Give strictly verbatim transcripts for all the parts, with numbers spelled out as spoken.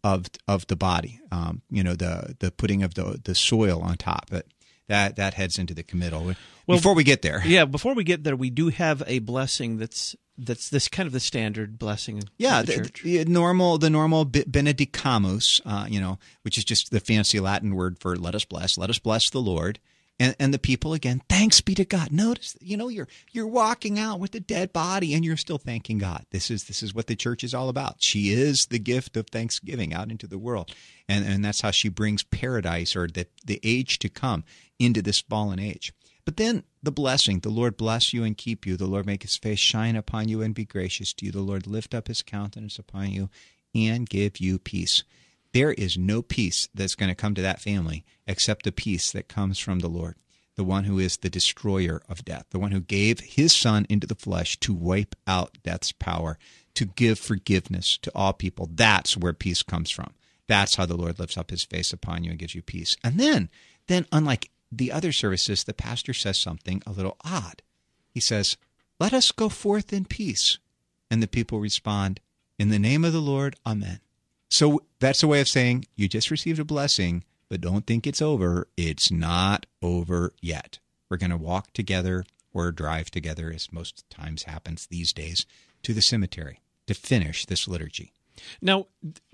of of the body. Um, you know, the the putting of the the soil on top. But that that heads into the committal. Well, before we get there, yeah, before we get there, we do have a blessing that's that's this kind of the standard blessing. Yeah, of the, the, church. the normal the normal benedicamus, uh, you know, which is just the fancy Latin word for "let us bless." Let us bless the Lord. And, and the people, again, thanks be to God. Notice, you know, you're you're walking out with a dead body and you're still thanking God. This is this is what the church is all about. She is the gift of thanksgiving out into the world. And and that's how she brings paradise, or the, the age to come, into this fallen age. But then the blessing, the Lord bless you and keep you. The Lord make his face shine upon you and be gracious to you. The Lord lift up his countenance upon you and give you peace. There is no peace that's going to come to that family except the peace that comes from the Lord, the one who is the destroyer of death, the one who gave his Son into the flesh to wipe out death's power, to give forgiveness to all people. That's where peace comes from. That's how the Lord lifts up his face upon you and gives you peace. And then, then unlike the other services, the pastor says something a little odd. He says, "Let us go forth in peace." And the people respond, "In the name of the Lord, amen." So that's a way of saying you just received a blessing, but don't think it's over. It's not over yet. We're going to walk together or drive together, as most times happens these days, to the cemetery to finish this liturgy. Now,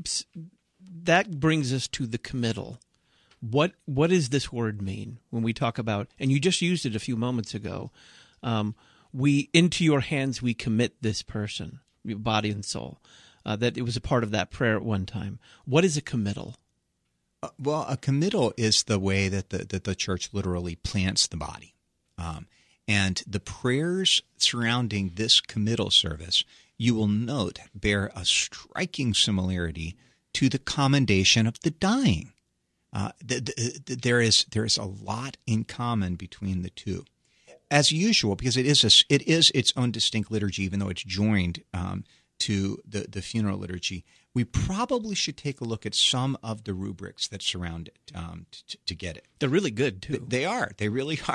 that brings us to the committal. What what does this word mean when we talk about, and you just used it a few moments ago, um, we into your hands we commit this person, body and soul. Uh, that it was a part of that prayer at one time. What is a committal? Uh, well, a committal is the way that the that the church literally plants the body. Um, and the prayers surrounding this committal service, you will note, bear a striking similarity to the commendation of the dying. Uh, the, the, the, there is there is a lot in common between the two, as usual, because it is a, it is its own distinct liturgy, even though it's joined um, to the, the funeral liturgy. We probably should take a look at some of the rubrics that surround it um, to, to get it. They're really good, too. They are. They really are.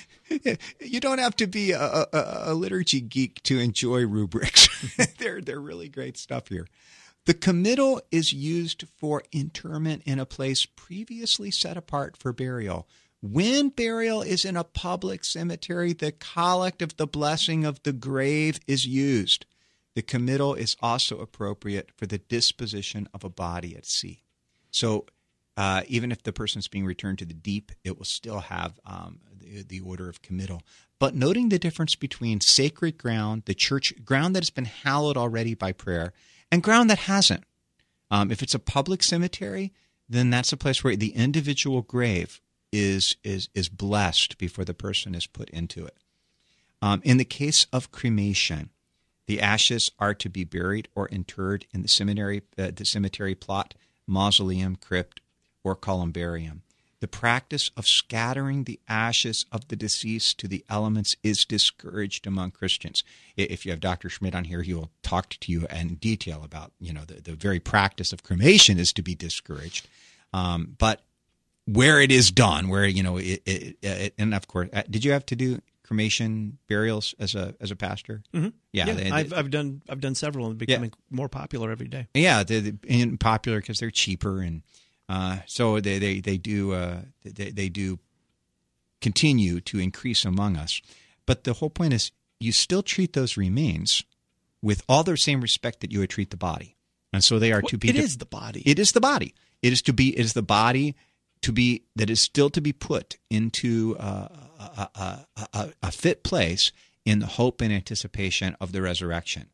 You don't have to be a, a, a liturgy geek to enjoy rubrics. they're, they're really great stuff here. The committal is used for interment in a place previously set apart for burial. When burial is in a public cemetery, the collect of the blessing of the grave is used. The committal is also appropriate for the disposition of a body at sea. So uh, even if the person's being returned to the deep, it will still have um, the, the order of committal. But noting the difference between sacred ground, the church ground that has been hallowed already by prayer, and ground that hasn't. Um, if it's a public cemetery, then that's a place where the individual grave is is is blessed before the person is put into it. Um, in the case of cremation, the ashes are to be buried or interred in the cemetery, uh, the cemetery plot, mausoleum, crypt, or columbarium. The practice of scattering the ashes of the deceased to the elements is discouraged among Christians. If you have Doctor Schmidt on here, he will talk to you in detail about, you know, the, the very practice of cremation is to be discouraged. Um, but where it is done, where, you know, it, it, it and of course, did you have to do cremation burials as a as a pastor? Mm-hmm. Yeah, yeah they, I've they, I've done I've done several and becoming yeah. more popular every day. Yeah, they're, they're popular because they're cheaper, and uh, so they they they do uh, they they do continue to increase among us. But the whole point is, you still treat those remains with all the same respect that you would treat the body, and so they are well, to be. It de- is the body. It is the body. It is to be. It is the body to be that is still to be put into uh, a, a, a, a fit place in the hope and anticipation of the resurrection.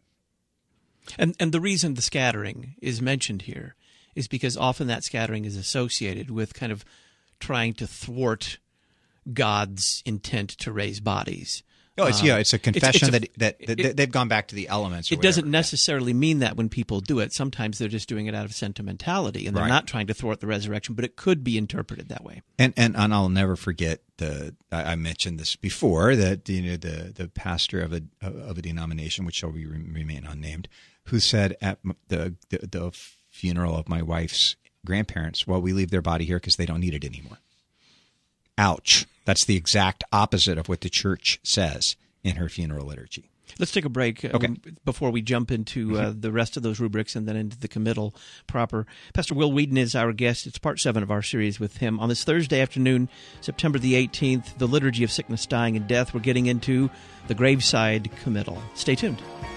And and the reason the scattering is mentioned here is because often that scattering is associated with kind of trying to thwart God's intent to raise bodies. Oh, it's, um, yeah, it's a confession it's, it's a, that, that, that it, they've gone back to the elements. Or it whatever. doesn't necessarily mean that when people do it. Sometimes they're just doing it out of sentimentality, and they're right. not trying to thwart the resurrection, but it could be interpreted that way. And and, and I'll never forget the I mentioned this before, that you know the, the pastor of a of a denomination, which shall remain unnamed, who said at the the, the funeral of my wife's grandparents, well, we leave their body here because they don't need it anymore. Ouch. That's the exact opposite of what the church says in her funeral liturgy. Let's take a break Okay. um, before we jump into uh, the rest of those rubrics and then into the committal proper. Pastor Will Wheaton is our guest. It's part seven of our series with him. On this Thursday afternoon, September the eighteenth, the Liturgy of Sickness, Dying, and Death, we're getting into the graveside committal. Stay tuned.